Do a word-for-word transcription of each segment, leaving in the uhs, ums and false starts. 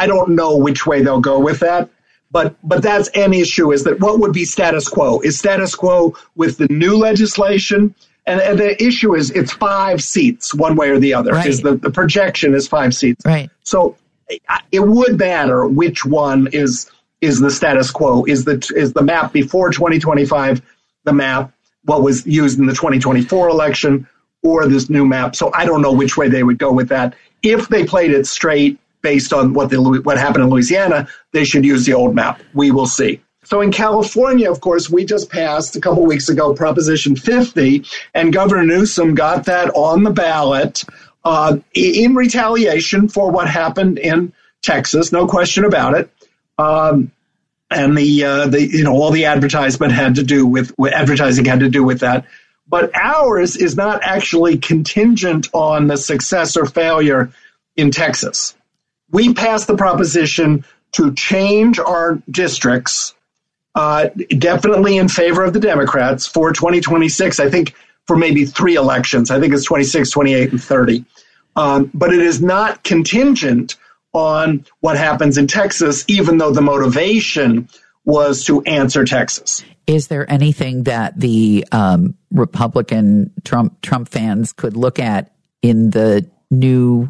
I don't know which way they'll go with that. But but that's an issue, is that what would be status quo? Is status quo with the new legislation? And, and the issue is it's five seats one way or the other. Right. Is the, the projection is five seats. Right. So it would matter which one is is the status quo. Is the is the map before twenty twenty-five the map what was used in the twenty twenty-four election, or this new map? So I don't know which way they would go with that. If they played it straight based on what the what happened in Louisiana, they should use the old map. We will see. So in California, of course, we just passed a couple of weeks ago Proposition fifty, and Governor Newsom got that on the ballot uh, in retaliation for what happened in Texas. No question about it. Um, and the uh, the you know all the advertisement had to do with advertising had to do with that. But ours is not actually contingent on the success or failure in Texas. We passed the proposition to change our districts, uh, definitely in favor of the Democrats for twenty twenty-six, I think for maybe three elections. I think it's twenty-six, twenty-eight, and thirty. Um, but it is not contingent on what happens in Texas, even though the motivation was to answer Texas. Is there anything that the um, Republican Trump Trump fans could look at in the new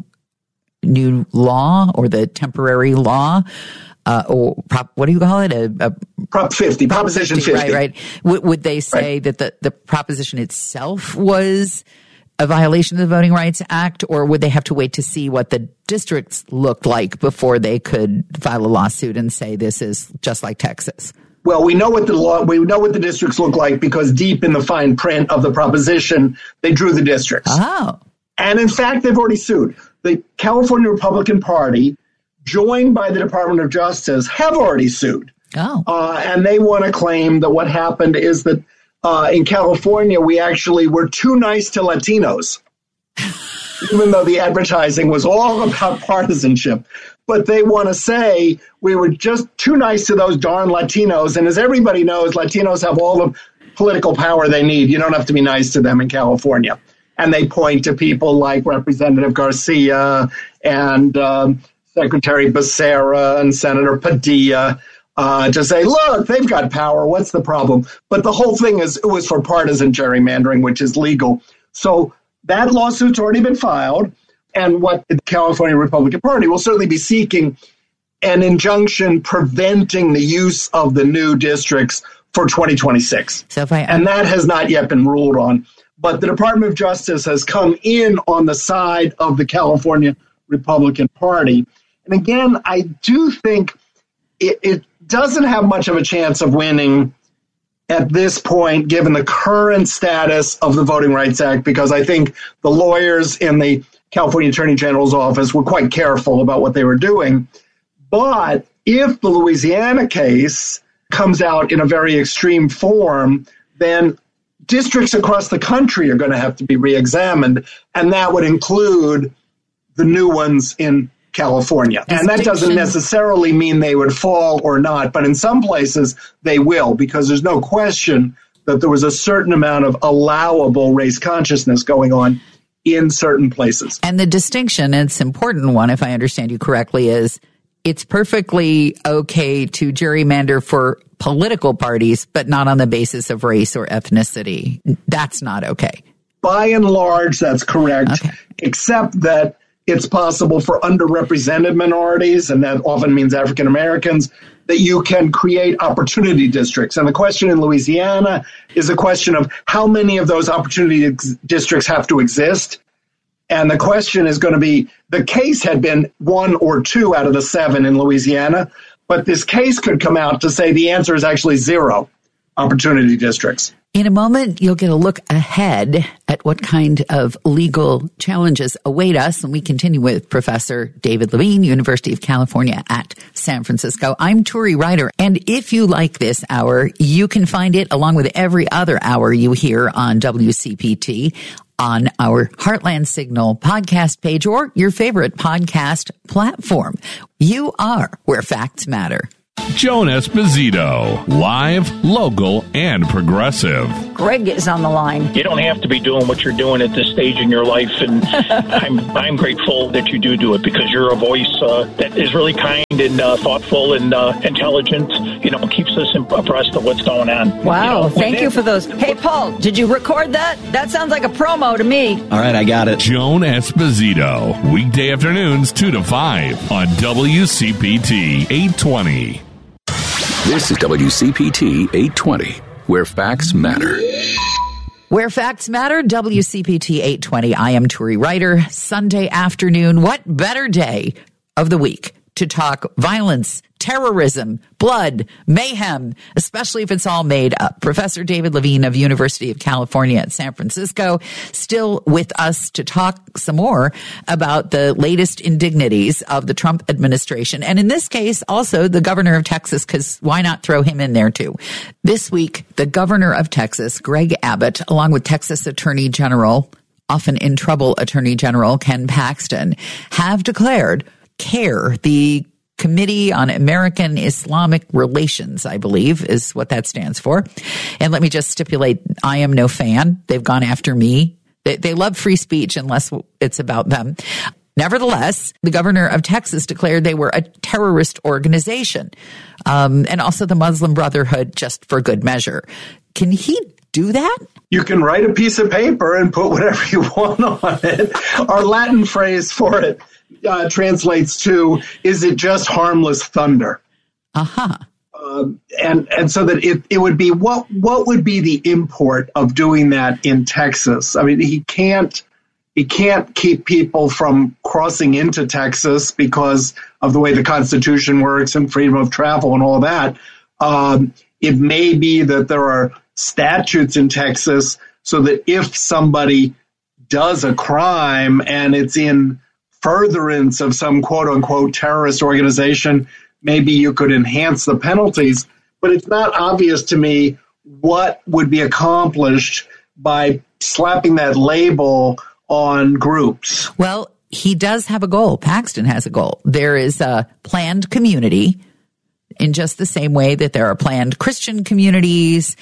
new law or the temporary law, uh, or prop, what do you call it? A, a Prop fifty, Proposition fifty. Right, right. Would, would they say right. that the, the proposition itself was a violation of the Voting Rights Act, or would they have to wait to see what the districts looked like before they could file a lawsuit and say this is just like Texas? Well, we know what the law, we know what the districts look like because deep in the fine print of the proposition, they drew the districts. Oh. And in fact, they've already sued. The California Republican Party, joined by the Department of Justice, have already sued. Oh. Uh, and they want to claim that what happened is that uh, in California, we actually were too nice to Latinos, even though the advertising was all about partisanship. But they want to say we were just too nice to those darn Latinos. And as everybody knows, Latinos have all the political power they need. You don't have to be nice to them in California. And they point to people like Representative Garcia and um, Secretary Becerra and Senator Padilla uh, to say, look, they've got power. What's the problem? But the whole thing is it was for partisan gerrymandering, which is legal. So that lawsuit's already been filed. And what the California Republican Party will certainly be seeking an injunction preventing the use of the new districts for twenty twenty-six. So if I, and that has not yet been ruled on. But the Department of Justice has come in on the side of the California Republican Party. And again, I do think it, it doesn't have much of a chance of winning at this point, given the current status of the Voting Rights Act, because I think the lawyers in the California Attorney General's office were quite careful about what they were doing. But if the Louisiana case comes out in a very extreme form, then districts across the country are going to have to be reexamined, and that would include the new ones in California. And that doesn't necessarily mean they would fall or not, but in some places they will, because there's no question that there was a certain amount of allowable race consciousness going on in certain places. And the distinction, and it's an important one, if I understand you correctly, is it's perfectly okay to gerrymander for political parties, but not on the basis of race or ethnicity. That's not okay. By and large, that's correct, okay. Except that it's possible for underrepresented minorities, and that often means African Americans, that you can create opportunity districts. And the question in Louisiana is a question of how many of those opportunity ex- districts have to exist. And the question is going to be, the case had been one or two out of the seven in Louisiana, but this case could come out to say the answer is actually zero opportunity districts. In a moment, you'll get a look ahead at what kind of legal challenges await us. And we continue with Professor David Levine, University of California at San Francisco. I'm Turi Ryder. And if you like this hour, you can find it along with every other hour you hear on W C P T on our Heartland Signal podcast page or your favorite podcast platform. You are where facts matter. Joan Esposito, live, local, and progressive. Greg is on the line. You don't have to be doing what you're doing at this stage in your life, and I'm I'm grateful that you do do it, because you're a voice uh, that is really kind and uh, thoughtful and uh, intelligent. You know, keeps us abreast of what's going on. Wow, you know, thank you for those. Hey, Paul, did you record that? That sounds like a promo to me. All right, I got it. Joan Esposito, weekday afternoons two to five on W C P T eight twenty. This is W C P T eight twenty, where facts matter. Where facts matter, W C P T eight twenty. I am Turi Ryder. Sunday afternoon. What better day of the week to talk violence, terrorism, blood, mayhem, especially if it's all made up. Professor David Levine of University of California at San Francisco, still with us to talk some more about the latest indignities of the Trump administration. And in this case, also the governor of Texas, because why not throw him in there too? This week, the governor of Texas, Greg Abbott, along with Texas Attorney General, often in trouble Attorney General Ken Paxton, have declared CARE, the Committee on American Islamic Relations, I believe, is what that stands for. And let me just stipulate, I am no fan. They've gone after me. They, they love free speech unless it's about them. Nevertheless, the governor of Texas declared they were a terrorist organization, um, and also the Muslim Brotherhood, just for good measure. Can he do that? You can write a piece of paper and put whatever you want on it. Our Latin phrase for it uh, translates to, is it just harmless thunder? Uh-huh. Um, and and so that it, it would be, what what would be the import of doing that in Texas? I mean, he can't he can't keep people from crossing into Texas because of the way the Constitution works and freedom of travel and all that. Um, it may be that there are statutes in Texas so that if somebody does a crime and it's in furtherance of some quote unquote terrorist organization, maybe you could enhance the penalties. But it's not obvious to me what would be accomplished by slapping that label on groups. Well, he does have a goal. Paxton has a goal. There is a planned community, in just the same way that there are planned Christian communities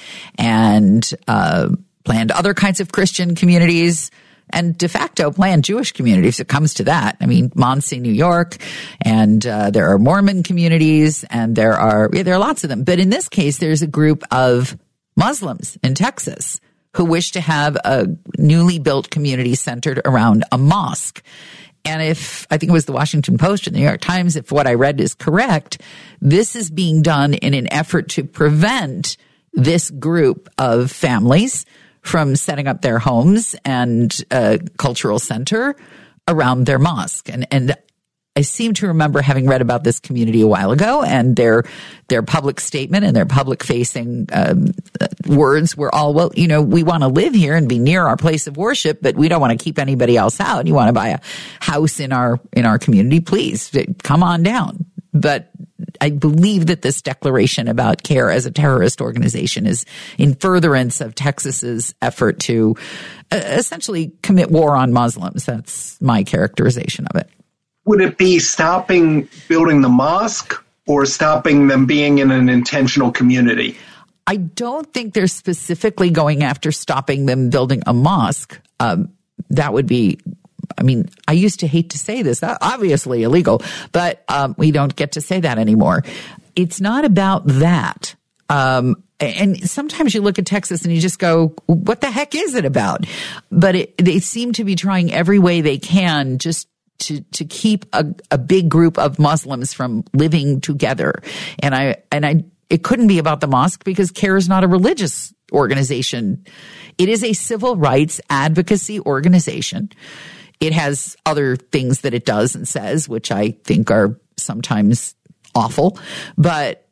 and uh, planned other kinds of Christian communities and de facto planned Jewish communities. It comes to that. I mean, Monsey, New York, and uh, there are Mormon communities, and there are yeah, there are lots of them. But in this case, there's a group of Muslims in Texas who wish to have a newly built community centered around a mosque. And if, I think it was the Washington Post and the New York Times, if what I read is correct, this is being done in an effort to prevent this group of families from setting up their homes and a cultural center around their mosque. And, and I seem to remember having read about this community a while ago, and their their public statement and their public facing um, words were all, well, you know, we want to live here and be near our place of worship, but we don't want to keep anybody else out. You want to buy a house in our in our community, please come on down. But I believe that this declaration about CARE as a terrorist organization is in furtherance of Texas's effort to uh, essentially commit war on Muslims. That's my characterization of it. Would it be stopping building the mosque or stopping them being in an intentional community? I don't think they're specifically going after stopping them building a mosque. Um, that would be, I mean, I used to hate to say this, obviously illegal, but um, we don't get to say that anymore. It's not about that. Um, and sometimes you look at Texas and you just go, what the heck is it about? But it, they seem to be trying every way they can just to, to keep a, a big group of Muslims from living together. And I, and I, it couldn't be about the mosque because CARE is not a religious organization. It is a civil rights advocacy organization. It has other things that it does and says, which I think are sometimes awful. But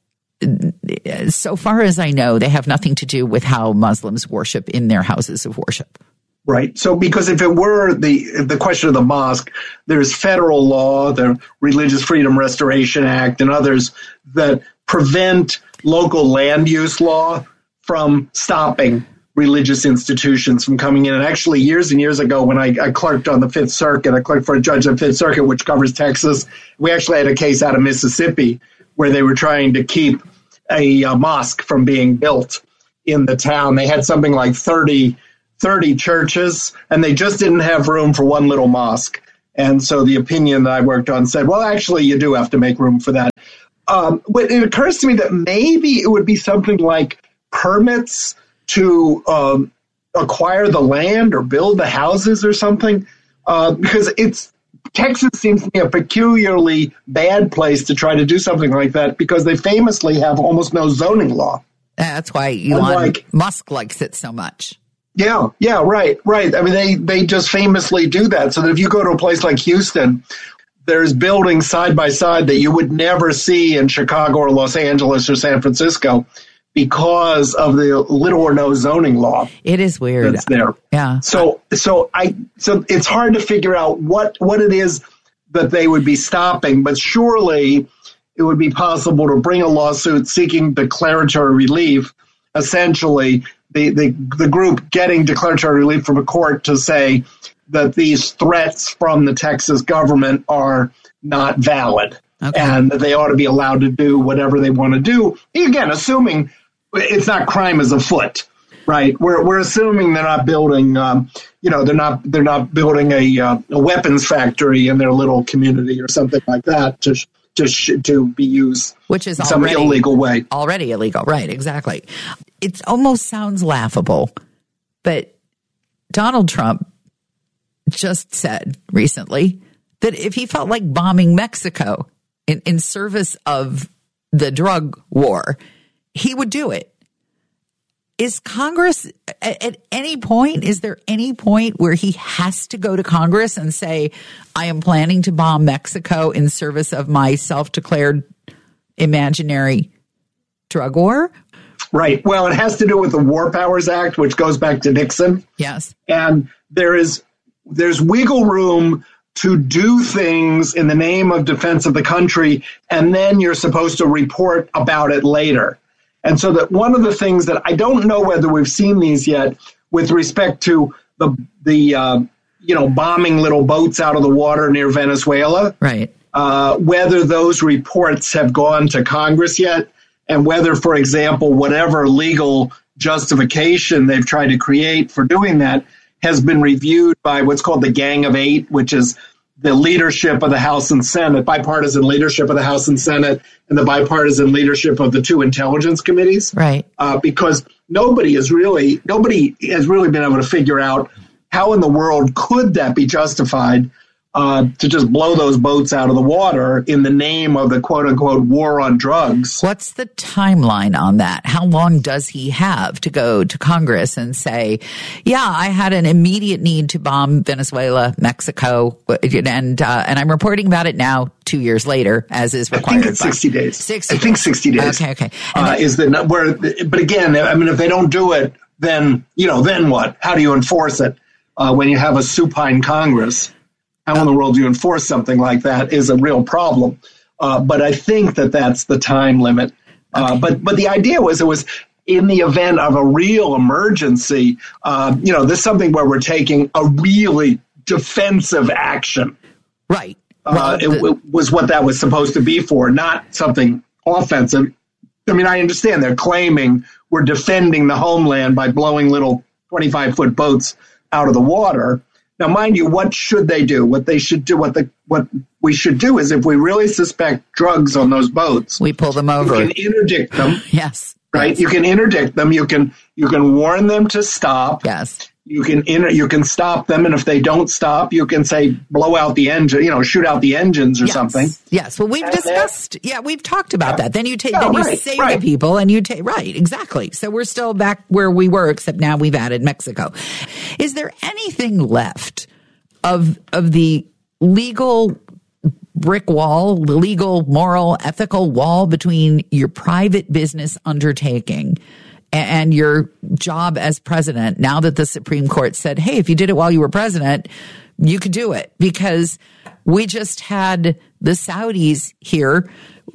so far as I know, they have nothing to do with how Muslims worship in their houses of worship. Right. So because if it were the the question of the mosque, there's federal law, the Religious Freedom Restoration Act, and others that prevent local land use law from stopping religious institutions from coming in. And actually, years and years ago, when I, I clerked on the Fifth Circuit, I clerked for a judge on the Fifth Circuit, which covers Texas. We actually had a case out of Mississippi where they were trying to keep a, a mosque from being built in the town. They had something like thirty, thirty churches, and they just didn't have room for one little mosque. And so the opinion that I worked on said, well, actually, you do have to make room for that. Um, but it occurs to me that maybe it would be something like permits to um, acquire the land or build the houses or something, uh, because it's Texas seems to be a peculiarly bad place to try to do something like that because they famously have almost no zoning law. That's why Elon like, Musk likes it so much. Yeah, yeah, right, right. I mean, they, they just famously do that so that if you go to a place like Houston, there's buildings side by side that you would never see in Chicago or Los Angeles or San Francisco because of the little or no zoning law. It is weird. That's there. Yeah. So, so I, so it's hard to figure out what, what it is that they would be stopping, but surely it would be possible to bring a lawsuit seeking declaratory relief, essentially the, the, the group getting declaratory relief from a court to say that these threats from the Texas government are not valid. Okay. And that they ought to be allowed to do whatever they want to do. Again, assuming it's not crime is afoot, right? We're we're assuming they're not building, um, you know, they're not they're not building a, uh, a weapons factory in their little community or something like that to to to be used, which is in some already, illegal way. Already illegal, right? Exactly. It almost sounds laughable, but Donald Trump just said recently that if he felt like bombing Mexico in, in service of the drug war, he would do it. Is Congress, at, at any point, is there any point where he has to go to Congress and say, I am planning to bomb Mexico in service of my self-declared imaginary drug war? Right. Well, it has to do with the War Powers Act, which goes back to Nixon. Yes. And there is there's wiggle room to do things in the name of defense of the country, and then you're supposed to report about it later. And so that one of the things that I don't know whether we've seen these yet with respect to the, the uh, you know, bombing little boats out of the water near Venezuela, right? Uh, whether those reports have gone to Congress yet, and whether, for example, whatever legal justification they've tried to create for doing that has been reviewed by what's called the Gang of Eight, which is the leadership of the House and Senate, bipartisan leadership of the House and Senate, and the bipartisan leadership of the two intelligence committees. Right. Uh, because nobody is really, nobody has really been able to figure out how in the world could that be justified uh, to just blow those boats out of the water in the name of the quote unquote war on drugs. What's the timeline on that? How long does he have to go to Congress and say, yeah, I had an immediate need to bomb Venezuela, Mexico, and uh, and I'm reporting about it now two years later, as is required. I think it's sixty days. sixty I think sixty days. Okay, okay. Uh, is the where? But again, I mean, if they don't do it, then you know, then what? How do you enforce it uh, when you have a supine Congress? How in the world do you enforce something like that is a real problem. Uh, but I think that that's the time limit. Uh, okay. But but the idea was it was in the event of a real emergency, uh, you know, this is something where we're taking a really defensive action. Right. Well, uh, it, the- it was what that was supposed to be for, not something offensive. I mean, I understand they're claiming we're defending the homeland by blowing little twenty-five foot boats out of the water. Now, mind you, what should they do? What they should do, what the what we should do is if we really suspect drugs on those boats, we pull them over. You can interdict them. Yes. Right? Yes. You can interdict them. You can you can warn them to stop. Yes. You can inter, you can stop them, and if they don't stop, you can say blow out the engine, you know, shoot out the engines or yes. something. Yes. Well, we've and discussed. Then, yeah, we've talked about yeah. that. Then you take. Yeah, then you right, say right. to people, and you take right exactly. So we're still back where we were, except now we've added Mexico. Is there anything left of of the legal brick wall, the legal, moral, ethical wall between your private business undertaking and your job as president, now that the Supreme Court said, hey, if you did it while you were president, you could do it? Because we just had the Saudis here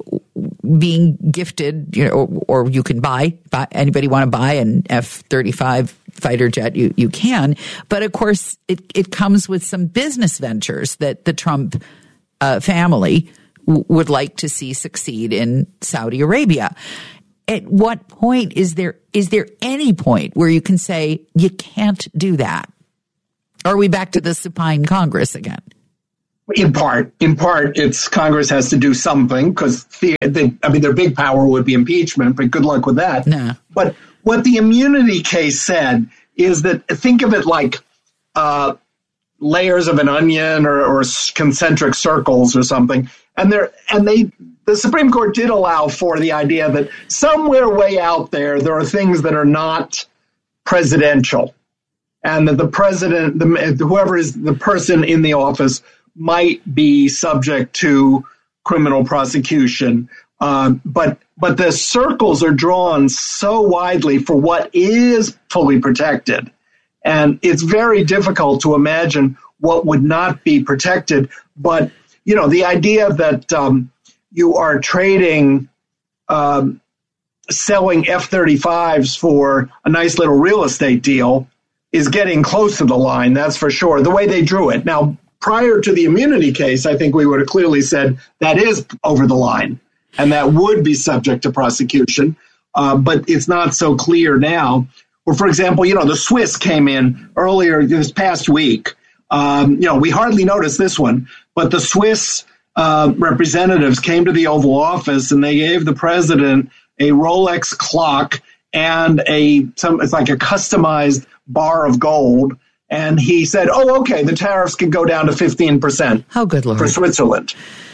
being gifted, you know, or, or you can buy, buy, anybody want to buy an F thirty-five fighter jet, you, you can. But of course, it, it comes with some business ventures that the Trump uh, family w- would like to see succeed in Saudi Arabia. At what point is there is there any point where you can say you can't do that? Or are we back to the supine Congress again? In part, in part, it's Congress has to do something because the, the, I mean, their big power would be impeachment, but good luck with that. Nah. But what the immunity case said is that think of it like uh, layers of an onion or, or concentric circles or something, and there and they the Supreme Court did allow for the idea that somewhere way out there there are things that are not presidential, and that the president, the, whoever is the person in the office, might be subject to criminal prosecution. Um, but but the circles are drawn so widely for what is fully protected. And it's very difficult to imagine what would not be protected. But, you know, the idea that um, you are trading, um, selling F thirty-fives for a nice little real estate deal is getting close to the line, that's for sure, the way they drew it. Now, prior to the immunity case, I think we would have clearly said that is over the line and that would be subject to prosecution. Uh, but it's not so clear now. Or, for example, you know, the Swiss came in earlier this past week. Um, you know, we hardly noticed this one, but the Swiss uh, representatives came to the Oval Office and they gave the president a Rolex clock and a some it's like a customized bar of gold. And he said, oh, okay, the tariffs can go down to fifteen percent oh, good Lord. For Switzerland.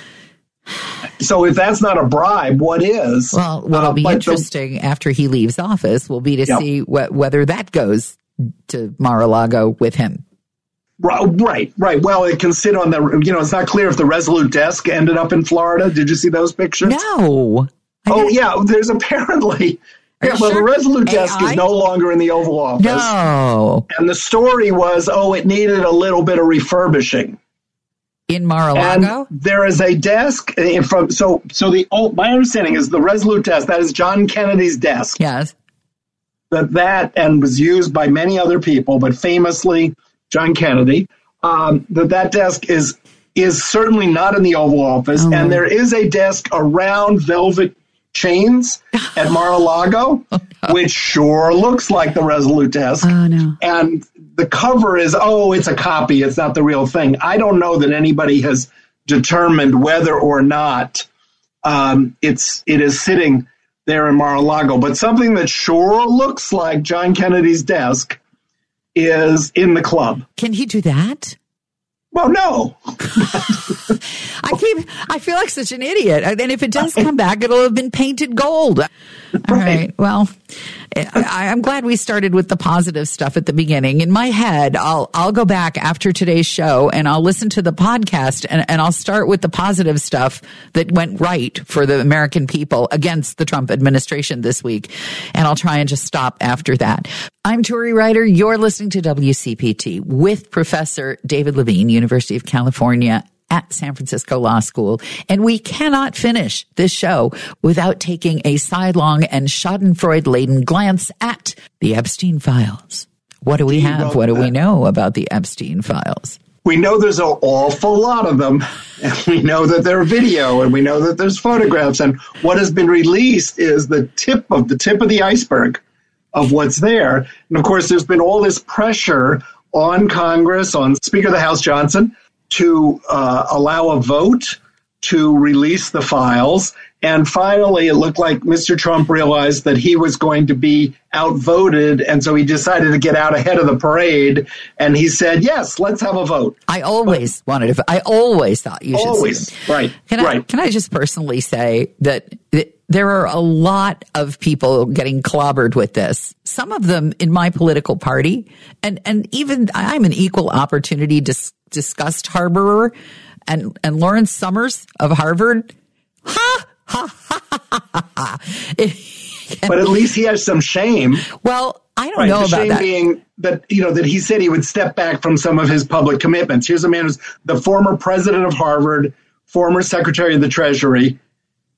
So if that's not a bribe, what is? Well, what'll uh, be interesting the, after he leaves office will be to yep. see wh- whether that goes to Mar-a-Lago with him. Right, right. Well, it can sit on the, you know, it's not clear if the Resolute desk ended up in Florida. Did you see those pictures? No. Oh, yeah, there's apparently... Yeah, well, sure? The Resolute desk A I? Is no longer in the Oval Office. No. And the story was, oh, it needed a little bit of refurbishing. In Mar-a-Lago? And there is a desk from, so, so the, oh, my understanding is the Resolute desk, that is John Kennedy's desk. Yes. That, that, and was used by many other people, but famously John Kennedy, um, that that desk is, is certainly not in the Oval Office. Oh. And there is a desk around velvet chains at Mar-a-Lago, oh, no. which sure looks like the Resolute desk. Oh, no. And the cover is, oh, it's a copy. It's not the real thing. I don't know that anybody has determined whether or not um, it's it is sitting there in Mar-a-Lago. But something that sure looks like John Kennedy's desk is in the club. Can he do that? Well, no. I keep. I feel like such an idiot. And if it does come back, it'll have been painted gold. All right. right. Well, I, I'm glad we started with the positive stuff at the beginning. In my head, I'll I'll go back after today's show and I'll listen to the podcast and, and I'll start with the positive stuff that went right for the American people against the Trump administration this week. And I'll try and just stop after that. I'm Turi Ryder. You're listening to W C P T with Professor David Levine, University of California at San Francisco Law School. And we cannot finish this show without taking a sidelong and schadenfreude-laden glance at the Epstein files. What do we have? What do we know about the Epstein files? We know there's an awful lot of them. And we know that they're video and we know that there's photographs. And what has been released is the tip of the tip of the iceberg of what's there. And of course, there's been all this pressure on Congress, on Speaker of the House Johnson, to uh, allow a vote to release the files. And finally, it looked like Mister Trump realized that he was going to be outvoted. And so he decided to get out ahead of the parade. And he said, yes, let's have a vote. I always but, wanted to, I always thought you should. Always. See right. Can I, right. Can I just personally say that, that there are a lot of people getting clobbered with this. Some of them in my political party. And, and even I'm an equal opportunity dis, disgust harborer. And, and Lawrence Summers of Harvard. Ha! Ha, ha, ha, ha, ha. But at least he has some shame. Well, I don't right, know the about shame that. Being that, you know, that he said he would step back from some of his public commitments. Here's a man who's the former president of Harvard, former secretary of the Treasury,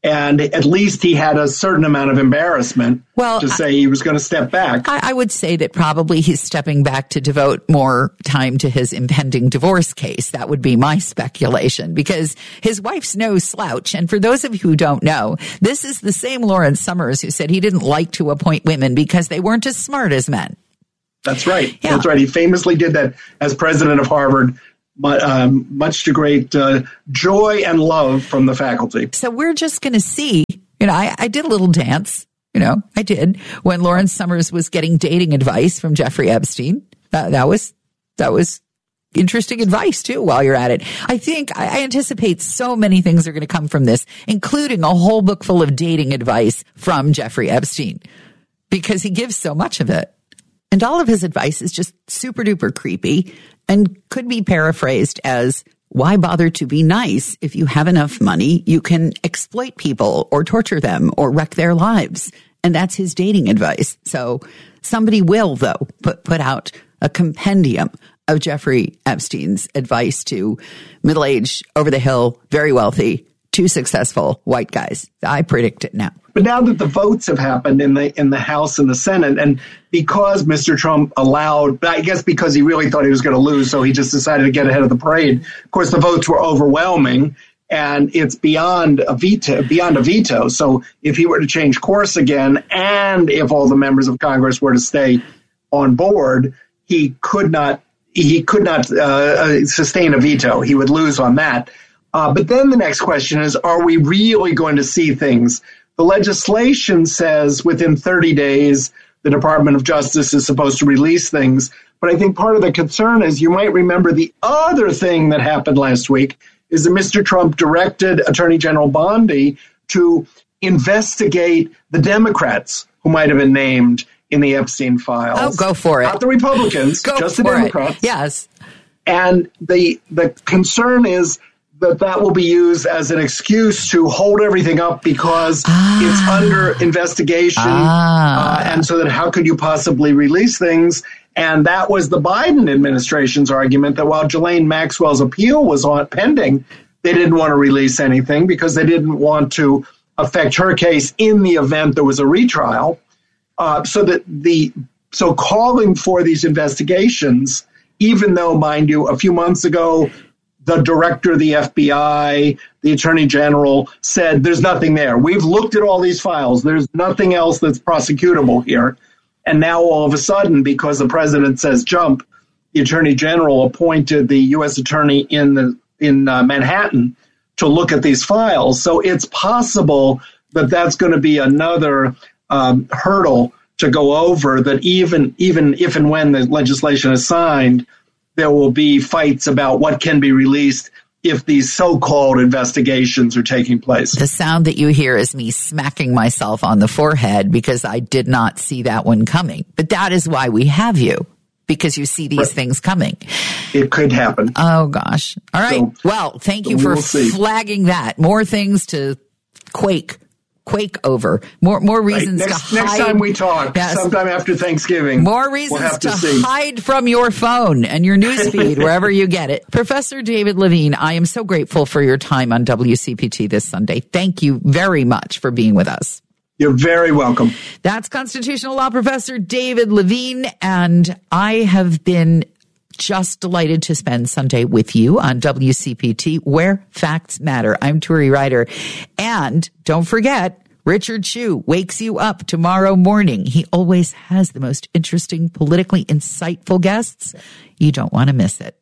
And at least he had a certain amount of embarrassment well, to say he was going to step back. I, I would say that probably he's stepping back to devote more time to his impending divorce case. That would be my speculation, because his wife's no slouch. And for those of you who don't know, this is the same Lawrence Summers who said he didn't like to appoint women because they weren't as smart as men. That's right. Yeah. That's right. He famously did that as president of Harvard. But, um, much to great uh, joy and love from the faculty. So we're just going to see, you know, I, I did a little dance, you know, I did when Lawrence Summers was getting dating advice from Jeffrey Epstein. That, that was, that was interesting advice too while you're at it. I think, I, I anticipate so many things are going to come from this, including a whole book full of dating advice from Jeffrey Epstein, because he gives so much of it. And all of his advice is just super duper creepy and could be paraphrased as, why bother to be nice? If you have enough money, you can exploit people or torture them or wreck their lives. And that's his dating advice. So somebody will, though, put, put out a compendium of Jeffrey Epstein's advice to middle-aged, over-the-hill, very wealthy, too successful white guys. I predict it now. But now that the votes have happened in the in the House and the Senate, and because Mister Trump allowed, I guess because he really thought he was going to lose, so he just decided to get ahead of the parade. Of course, the votes were overwhelming, and it's beyond a veto. Beyond a veto. So if he were to change course again, and if all the members of Congress were to stay on board, he could not. He could not uh, sustain a veto. He would lose on that. Uh, but then the next question is: are we really going to see things? The legislation says within thirty days, the Department of Justice is supposed to release things. But I think part of the concern is, you might remember the other thing that happened last week is that Mister Trump directed Attorney General Bondi to investigate the Democrats who might have been named in the Epstein files. Oh, go for it. Not the Republicans, go just the for Democrats. It. Yes. And the the concern is that that will be used as an excuse to hold everything up because ah. it's under investigation. Ah. Uh, and so that how could you possibly release things? And that was the Biden administration's argument, that while Ghislaine Maxwell's appeal was on pending, they didn't want to release anything because they didn't want to affect her case in the event there was a retrial. Uh, so that the so calling for these investigations, even though, mind you, a few months ago, the director of the F B I, the attorney general said, there's nothing there. We've looked at all these files. There's nothing else that's prosecutable here. And now all of a sudden, because the president says jump, the attorney general appointed the U S attorney in the in uh, Manhattan to look at these files. So it's possible that that's going to be another um, hurdle to go over, that even even if and when the legislation is signed, there will be fights about what can be released if these so-called investigations are taking place. The sound that you hear is me smacking myself on the forehead because I did not see that one coming. But that is why we have you, because you see these right. things coming. It could happen. Oh, gosh. All right. So, well, thank you for flagging that. More things to quake. Quake over. More more reasons right. next, to hide. Next time we talk, yes. sometime after Thanksgiving. More reasons we'll to, to hide from your phone and your newsfeed, wherever you get it. Professor David Levine, I am so grateful for your time on W C P T this Sunday. Thank you very much for being with us. You're very welcome. That's constitutional law professor David Levine, and I have been just delighted to spend Sunday with you on W C P T, where facts matter. I'm Turi Ryder. And don't forget, Richard Chu wakes you up tomorrow morning. He always has the most interesting, politically insightful guests. You don't want to miss it.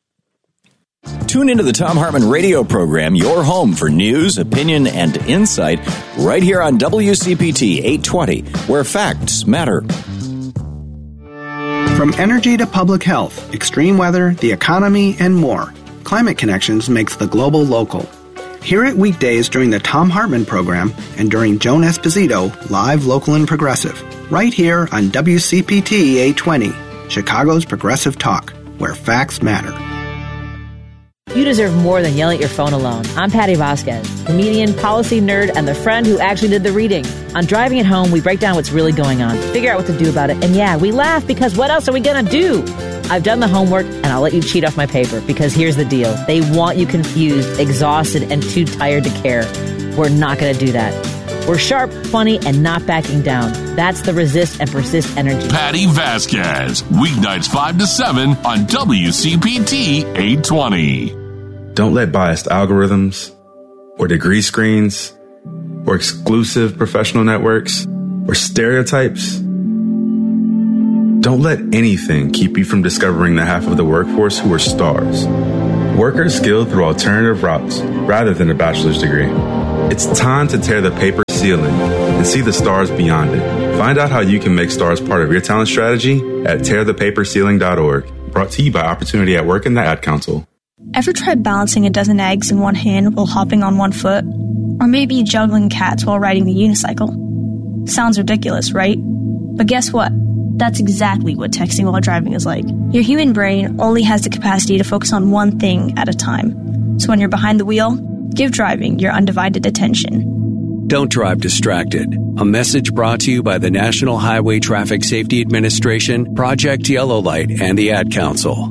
Tune into the Thom Hartmann radio program, your home for news, opinion, and insight, right here on W C P T eight twenty, where facts matter. From energy to public health, extreme weather, the economy, and more, Climate Connections makes the global local. Hear it weekdays during the Thom Hartmann program and during Joan Esposito, live, local, and progressive, right here on W C P T eight twenty, Chicago's Progressive Talk, where facts matter. You deserve more than yelling at your phone alone. I'm Patty Vasquez, comedian, policy nerd, and the friend who actually did the reading. On Driving It Home, we break down what's really going on, figure out what to do about it, and yeah, we laugh because what else are we going to do? I've done the homework, and I'll let you cheat off my paper because here's the deal. They want you confused, exhausted, and too tired to care. We're not going to do that. We're sharp, funny, and not backing down. That's the resist and persist energy. Patty Vasquez, weeknights five to seven on W C P T eight twenty. Don't let biased algorithms or degree screens or exclusive professional networks or stereotypes. Don't let anything keep you from discovering the half of the workforce who are stars. Workers skilled through alternative routes rather than a bachelor's degree. It's time to tear the paper ceiling and see the stars beyond it. Find out how you can make stars part of your talent strategy at tear the paper ceiling dot org. Brought to you by Opportunity at Work and the Ad Council. Ever tried balancing a dozen eggs in one hand while hopping on one foot? Or maybe juggling cats while riding the unicycle? Sounds ridiculous, right? But guess what? That's exactly what texting while driving is like. Your human brain only has the capacity to focus on one thing at a time. So when you're behind the wheel, give driving your undivided attention. Don't drive distracted. A message brought to you by the National Highway Traffic Safety Administration, Project Yellow Light, and the Ad Council.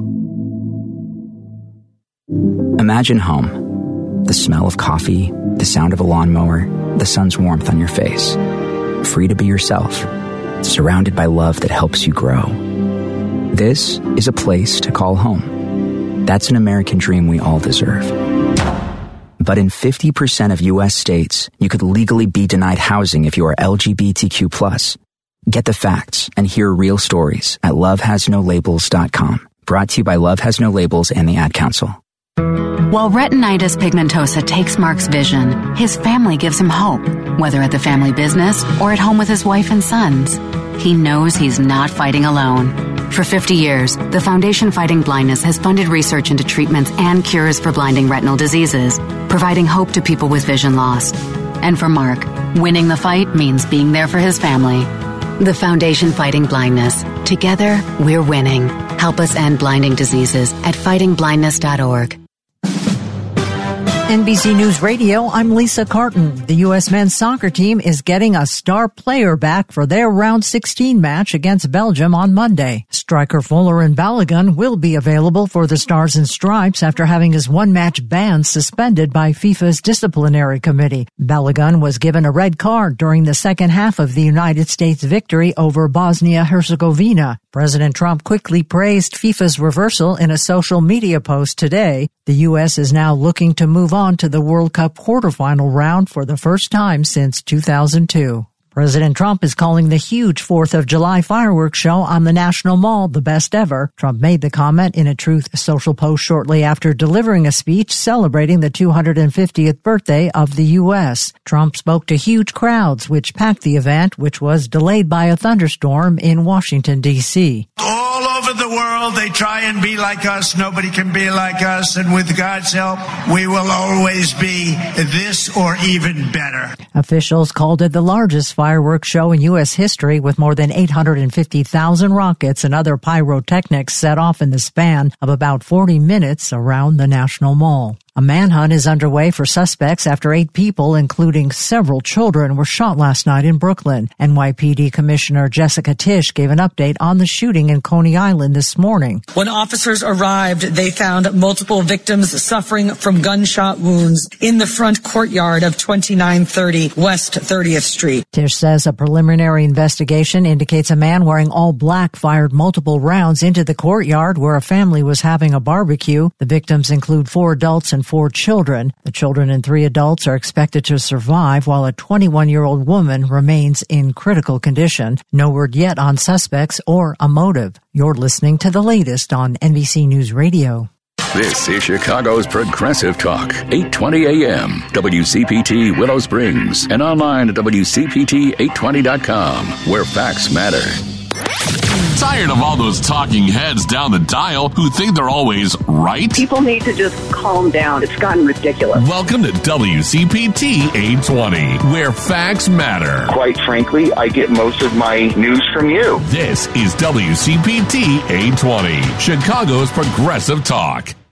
Imagine home. The smell of coffee, the sound of a lawnmower, the sun's warmth on your face. Free to be yourself. Surrounded by love that helps you grow. This is a place to call home. That's an American dream we all deserve. But in fifty percent of U S states, you could legally be denied housing if you are L G B T Q plus. Get the facts and hear real stories at love has no labels dot com. Brought to you by Love Has No Labels and the Ad Council. While retinitis pigmentosa takes Mark's vision, his family gives him hope, whether at the family business or at home with his wife and sons. He knows he's not fighting alone. For fifty years, the Foundation Fighting Blindness has funded research into treatments and cures for blinding retinal diseases, providing hope to people with vision loss. And for Mark, winning the fight means being there for his family. The Foundation Fighting Blindness. Together, we're winning. Help us end blinding diseases at fighting blindness dot org. N B C News Radio, I'm Lisa Carton. The U S men's soccer team is getting a star player back for their round sixteen match against Belgium on Monday. Striker Folarin Balogun will be available for the Stars and Stripes after having his one-match ban suspended by FIFA's disciplinary committee. Balogun was given a red card during the second half of the United States victory over Bosnia-Herzegovina. President Trump quickly praised FIFA's reversal in a social media post today. The U S is now looking to move on to the World Cup quarterfinal round for the first time since two thousand two. President Trump is calling the huge fourth of July fireworks show on the National Mall the best ever. Trump made the comment in a Truth Social post shortly after delivering a speech celebrating the two hundred fiftieth birthday of the U S. Trump spoke to huge crowds, which packed the event, which was delayed by a thunderstorm in Washington, D C All over the world, they try and be like us. Nobody can be like us. And with God's help, we will always be this or even better. Officials called it the largest fireworks show in U S history, with more than eight hundred fifty thousand rockets and other pyrotechnics set off in the span of about forty minutes around the National Mall. A manhunt is underway for suspects after eight people, including several children, were shot last night in Brooklyn. N Y P D Commissioner Jessica Tisch gave an update on the shooting in Coney Island this morning. When officers arrived, they found multiple victims suffering from gunshot wounds in the front courtyard of twenty-nine thirty West thirtieth Street. Tisch says a preliminary investigation indicates a man wearing all black fired multiple rounds into the courtyard where a family was having a barbecue. The victims include four adults and four children. The children and three adults are expected to survive, while a twenty-one-year-old woman remains in critical condition. No word yet on suspects or a motive. You're listening to the latest on N B C News Radio. This is Chicago's Progressive Talk, eight twenty A M, W C P T Willow Springs, and online at W C P T eight twenty dot com, where facts matter. Tired of all those talking heads down the dial who think they're always right? People need to just calm down. It's gotten ridiculous. Welcome to W C P T eight twenty, where facts matter. Quite frankly, I get most of my news from you. This is W C P T eight twenty, Chicago's Progressive Talk.